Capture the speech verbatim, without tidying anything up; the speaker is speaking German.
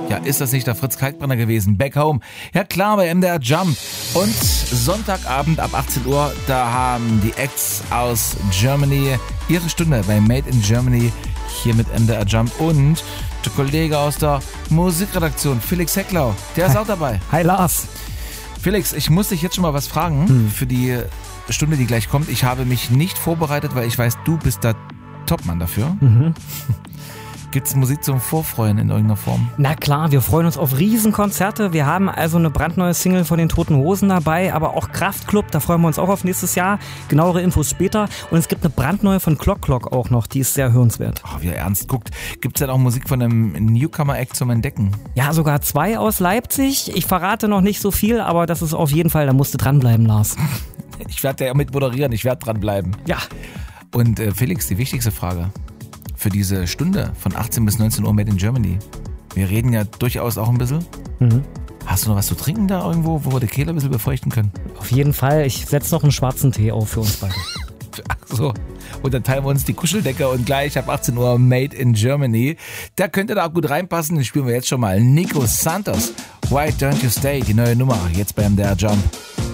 Ja, ist das nicht der Fritz Kalkbrenner gewesen? Back Home. Ja klar, bei M D R Jump. Und Sonntagabend ab achtzehn Uhr, da haben die Acts aus Germany ihre Stunde bei Made in Germany hier mit M D R Jump. Und der Kollege aus der Musikredaktion, Felix Hecklau, der ist Hi. auch dabei. Hi Lars. Felix, ich muss dich jetzt schon mal was fragen hm. für die Stunde, die gleich kommt. Ich habe mich nicht vorbereitet, weil ich weiß, du bist der Topmann dafür. Mhm. Gibt es Musik zum Vorfreuen in irgendeiner Form? Na klar, wir freuen uns auf Riesenkonzerte. Wir haben also eine brandneue Single von den Toten Hosen dabei, aber auch Kraftklub, da freuen wir uns auch auf nächstes Jahr. Genauere Infos später. Und es gibt eine brandneue von Clock Clock auch noch, die ist sehr hörenswert. Oh, wie er ernst guckt. Gibt es denn auch Musik von einem Newcomer-Act zum Entdecken? Ja, sogar zwei aus Leipzig. Ich verrate noch nicht so viel, aber das ist auf jeden Fall, da musst du dranbleiben, Lars. Ich werde ja mit moderieren, ich werde dranbleiben. Ja. Und äh, Felix, die wichtigste Frage für diese Stunde von achtzehn bis neunzehn Uhr Made in Germany. Wir reden ja durchaus auch ein bisschen. Mhm. Hast du noch was zu trinken da irgendwo, wo wir die Kehle ein bisschen befeuchten können? Auf jeden Fall. Ich setze noch einen schwarzen Tee auf für uns beide. Ach so. Und dann teilen wir uns die Kuscheldecke und gleich ab achtzehn Uhr Made in Germany. Da könnte da auch gut reinpassen. Den spielen wir jetzt schon mal. Nico Santos, Why Don't You Stay? Die neue Nummer jetzt bei M D R Jump.